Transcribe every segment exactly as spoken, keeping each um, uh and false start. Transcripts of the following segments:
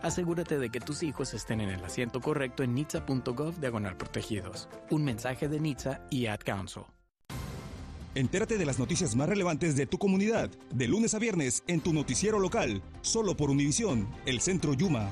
Asegúrate de que tus hijos estén en el asiento correcto en nitsa.gov diagonal protegidos. Un mensaje de Nitsa y Ad Council. Entérate de las noticias más relevantes de tu comunidad, de lunes a viernes en tu noticiero local, solo por Univisión, el Centro Yuma.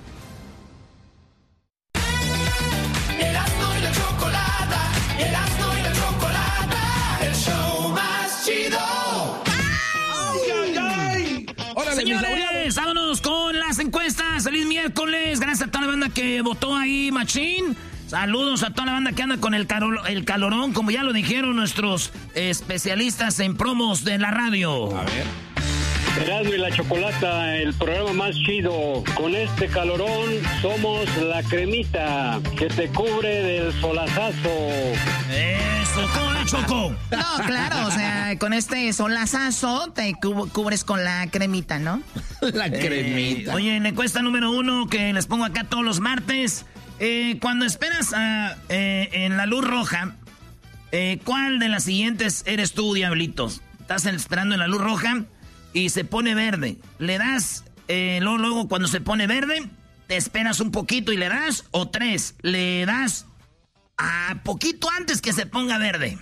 Erasmo y la chocolata, Erasmo y la chocolata, el show más chido. ¡Ay, ay, ay! ¡Órale, señores! Vámonos con las encuestas. ¡Feliz miércoles! Gracias a toda la banda que votó ahí, machín. Saludos a toda la banda que anda con el, caro, el calorón, como ya lo dijeron nuestros especialistas en promos de la radio. A ver. Erasmo y la chocolata, el programa más chido. Con este calorón somos la cremita que te cubre del solazazo. Eso, ¿cómo es, Choco? No, claro, o sea, con este solazazo te cub- cubres con la cremita, ¿no? La cremita. Eh, oye, en la encuesta número uno que les pongo acá todos los martes, eh, cuando esperas a, eh, en la luz roja, eh, ¿cuál de las siguientes eres tú, Diablitos? Estás esperando en la luz roja y se pone verde. Le das, eh, luego, luego cuando se pone verde, te esperas un poquito y le das, o tres, le das a poquito antes que se ponga verde.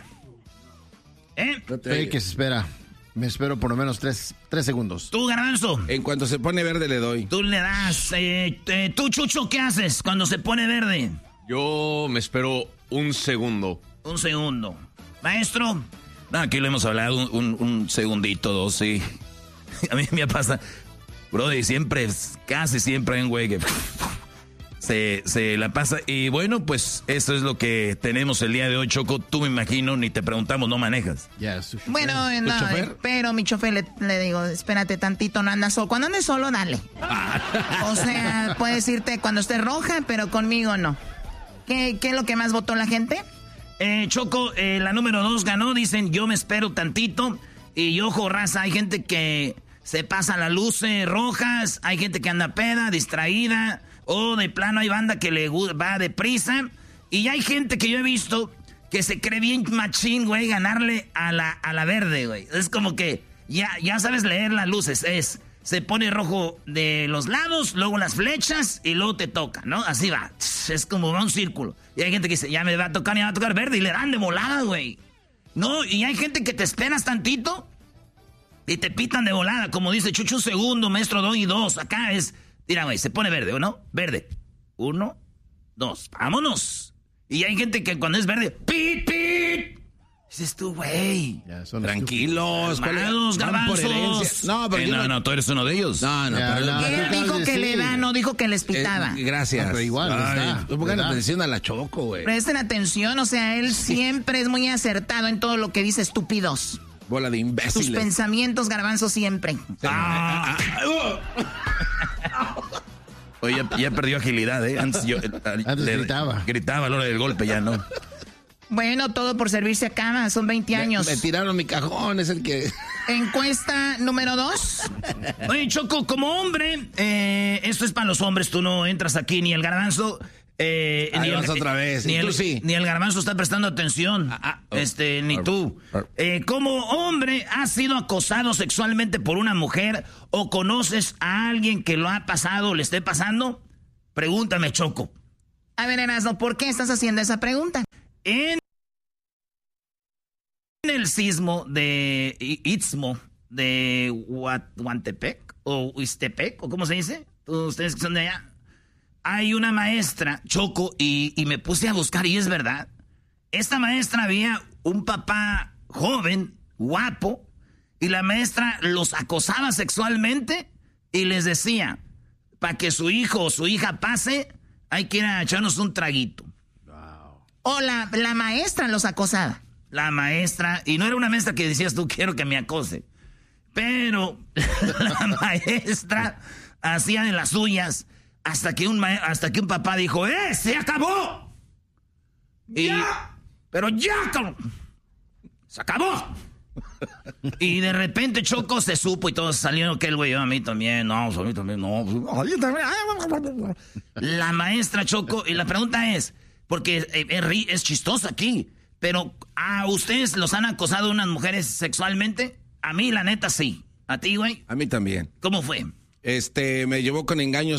¿Eh? Sí, que se espera. Me espero por lo menos tres, tres segundos. Tú, Garbanzo. En cuanto se pone verde le doy. Tú le das. Eh, eh, tú, Chucho, ¿qué haces cuando se pone verde? Yo me espero un segundo. Un segundo. Maestro. No, aquí lo hemos hablado un, un, un segundito, dos, sí. A mí me pasa, brother, siempre, casi siempre hay un güey que se, se la pasa. Y bueno, pues eso es lo que tenemos el día de hoy, Choco. Tú, me imagino, ni te preguntamos, no manejas. Yeah, bueno, no, pero mi chofer le, le digo, espérate tantito, no andas solo. Cuando andes solo, dale. O sea, puedes irte cuando esté roja, pero conmigo no. ¿Qué, qué es lo que más votó la gente? Eh, Choco, eh, la número dos ganó, dicen, yo me espero tantito. Y ojo, raza, hay gente que se pasa las luces rojas, hay gente que anda peda, distraída, o de plano hay banda que le va deprisa. Y hay gente que yo he visto que se cree bien machín, güey, ganarle a la, a la verde, güey. Es como que ya, ya sabes leer las luces, es, se pone rojo de los lados, luego las flechas y luego te toca, ¿no? Así va, es como va un círculo. Y hay gente que dice, ya me va a tocar, ya me va a tocar verde, y le dan de volada, güey. No, y hay gente que te esperas tantito y te pitan de volada, como dice Chucho, un segundo, maestro, dos y dos. Acá es, mira, güey, se pone verde, ¿o no? Verde. Uno, dos, vámonos. Y hay gente que cuando es verde, ¡pit, pit! Dices tú, güey. Tranquilos. Calmados, garbanzos. No, pero eh, yo no, no, no, tú eres uno de ellos. No, no, Ya, pero... no, Él no, dijo no, que sí. le da, no dijo que les pitaba. Eh, gracias. No, pero igual Ay, está, pongan ¿verdad? atención a la Choco, güey. Presten atención, o sea, él siempre es muy acertado en todo lo que dice, estúpidos. Bola de Sus imbéciles. pensamientos, garbanzo, siempre. Ah. Oye, ya, ya perdió agilidad, ¿eh? Antes, yo, eh, Antes le- gritaba. Gritaba a la hora del golpe, ya no. Bueno, todo por servirse a cama, son veinte años. Me, me tiraron mi cajón, es el que... Encuesta número dos. Oye, Choco, como hombre, eh, esto es para los hombres, tú no entras aquí, ni el garbanzo... Eh, Ahí ni vas el, otra vez, Ni y el, tú sí. ni el garbanzo está prestando atención. Ah, ah, oh. este, ni Oh. tú. Oh. Eh, como hombre, ¿has sido acosado sexualmente por una mujer o conoces a alguien que lo ha pasado o le esté pasando? Pregúntame, Choco. A ver, Erasmo, ¿por qué estás haciendo esa pregunta? En el sismo de I- Istmo de Huat- Huantepec o Huistepec, o cómo se dice, ustedes que son de allá, hay una maestra, Choco, y, y me puse a buscar y es verdad. Esta maestra había un papá joven, guapo, y la maestra los acosaba sexualmente y les decía, para que su hijo o su hija pase, hay que ir a echarnos un traguito. O la, la maestra los acosaba. La maestra, y no era una maestra que decías tú, quiero que me acose, pero la maestra hacía de las suyas hasta que un, ma- hasta que un papá dijo, ¡eh, se acabó! Y, ¡ya! Pero ya, cabrón, se acabó. Y de repente Choco se supo y todos salieron que el güey, a mí también, no, a mí también, no. La maestra Choco, y la pregunta es, porque es, es, es chistoso aquí, pero ¿a ustedes los han acosado unas mujeres sexualmente? A mí, la neta, sí. ¿A ti, güey? A mí también. ¿Cómo fue? Este, me llevó con engaños